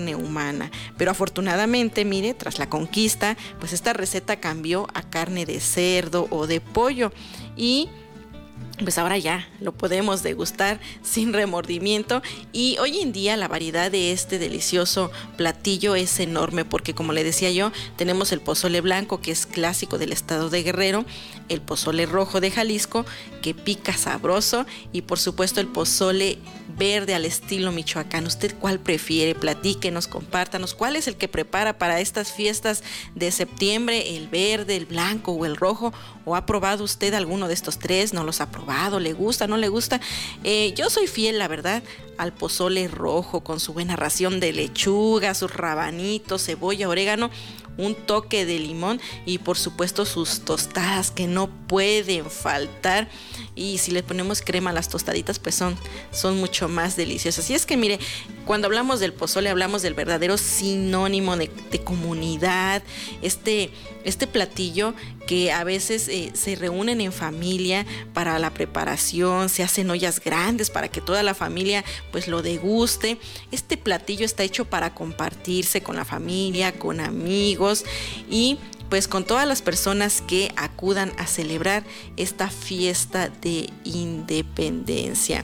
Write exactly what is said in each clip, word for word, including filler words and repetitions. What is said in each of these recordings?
carne humana. Pero afortunadamente, mire, tras la conquista, pues esta receta cambió a carne de cerdo o de pollo y pues ahora ya lo podemos degustar sin remordimiento. Y hoy en día la variedad de este delicioso platillo es enorme, porque como le decía yo, tenemos el pozole blanco, que es clásico del estado de Guerrero, el pozole rojo de Jalisco, que pica sabroso, y por supuesto el pozole verde al estilo Michoacán. ¿Usted cuál prefiere? Platíquenos, compártanos. ¿Cuál es el que prepara para estas fiestas de septiembre? ¿El verde, el blanco o el rojo? ¿O ha probado usted alguno de estos tres? ¿No los ha probado? ¿Le gusta? ¿No le gusta? Eh, yo soy fiel, la verdad, al pozole rojo, con su buena ración de lechuga, sus rabanitos, cebolla, orégano, un toque de limón y por supuesto sus tostadas, que no pueden faltar. Y si le ponemos crema a las tostaditas, pues son, son mucho más deliciosas. Y es que mire, cuando hablamos del pozole, hablamos del verdadero sinónimo de, de comunidad, este, este platillo que a veces eh, se reúnen en familia para la preparación, se hacen ollas grandes para que toda la familia pues lo deguste. Este platillo está hecho para compartirse con la familia, con amigos y pues con todas las personas que acudan a celebrar esta fiesta de independencia.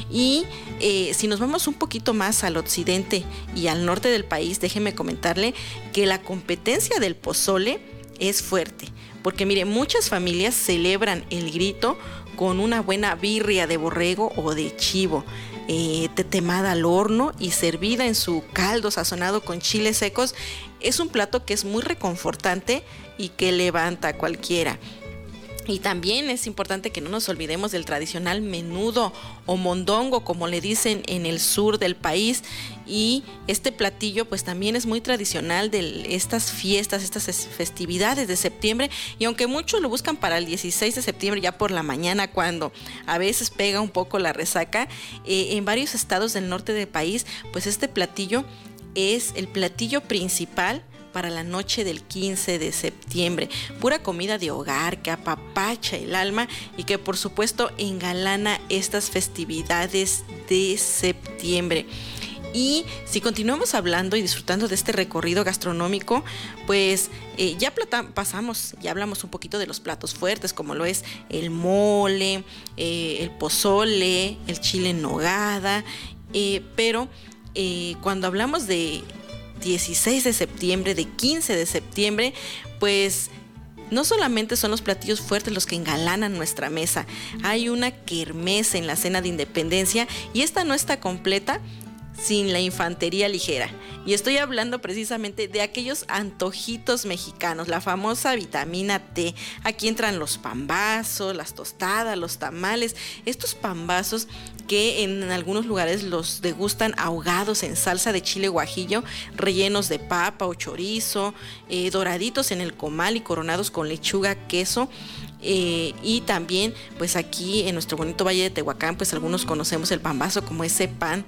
Y eh, si nos vamos un poquito más al occidente y al norte del país, déjeme comentarle que la competencia del pozole es fuerte, porque mire, muchas familias celebran el grito con una buena birria de borrego o de chivo, eh, tetemada al horno y servida en su caldo sazonado con chiles secos. Es un plato que es muy reconfortante y que levanta a cualquiera. Y también es importante que no nos olvidemos del tradicional menudo o mondongo, como le dicen en el sur del país. Y este platillo pues también es muy tradicional de estas fiestas, estas festividades de septiembre. Y aunque muchos lo buscan para el dieciséis de septiembre, ya por la mañana, cuando a veces pega un poco la resaca, eh, en varios estados del norte del país, pues este platillo es el platillo principal para la noche del quince de septiembre. Pura comida de hogar que apapacha el alma y que por supuesto engalana estas festividades de septiembre. Y si continuamos hablando y disfrutando de este recorrido gastronómico, pues eh, ya plata- pasamos, ya hablamos un poquito de los platos fuertes, como lo es el mole, eh, el pozole, el chile en nogada, eh, pero eh, cuando hablamos de dieciséis de septiembre, de quince de septiembre, pues no solamente son los platillos fuertes los que engalanan nuestra mesa, hay una kermés en la cena de independencia y esta no está completa sin la infantería ligera. Y estoy hablando precisamente de aquellos antojitos mexicanos, la famosa vitamina T. Aquí entran los pambazos, las tostadas, los tamales, estos pambazos que en algunos lugares los degustan ahogados en salsa de chile guajillo, rellenos de papa o chorizo, eh, doraditos en el comal y coronados con lechuga, queso. Eh, y también pues aquí en nuestro bonito Valle de Tehuacán pues algunos conocemos el pambazo como ese pan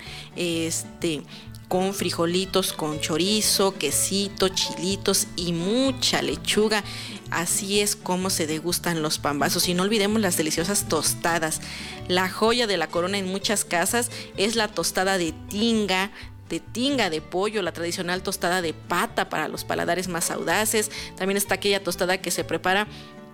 este con frijolitos, con chorizo, quesito, chilitos y mucha lechuga. Así es como se degustan los pambazos. Y no olvidemos las deliciosas tostadas. La joya de la corona en muchas casas es la tostada de tinga, de tinga de pollo, la tradicional tostada de pata para los paladares más audaces. También está aquella tostada que se prepara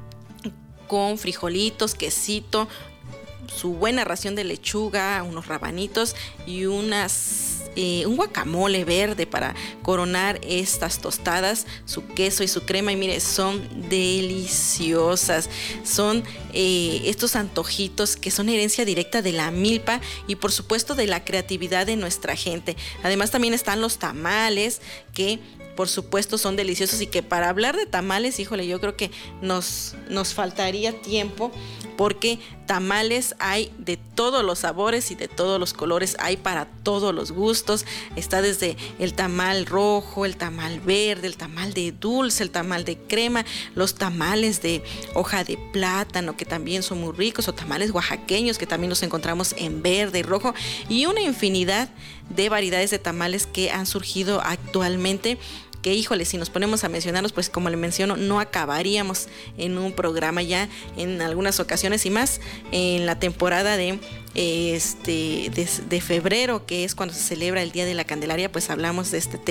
con frijolitos, quesito, su buena ración de lechuga, unos rabanitos y unas eh, un guacamole verde para coronar estas tostadas, su queso y su crema. Y mire, son deliciosas. Son eh, estos antojitos que son herencia directa de la milpa y por supuesto de la creatividad de nuestra gente. Además también están los tamales, que por supuesto son deliciosos y que para hablar de tamales, híjole, yo creo que nos, nos faltaría tiempo, porque tamales hay de todos los sabores y de todos los colores, hay para todos los gustos. Está desde el tamal rojo, el tamal verde, el tamal de dulce, el tamal de crema, los tamales de hoja de plátano, que también son muy ricos, o tamales oaxaqueños, que también los encontramos en verde y rojo, y una infinidad de variedades de tamales que han surgido actualmente, que híjole, si nos ponemos a mencionarlos, pues como le menciono, no acabaríamos en un programa ya en algunas ocasiones, y más en la temporada de este de, de febrero, que es cuando se celebra el Día de la Candelaria, pues hablamos de este tema.